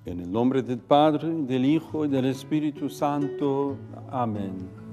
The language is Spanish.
En el nombre del Padre, del Hijo y del Espíritu Santo. Amén.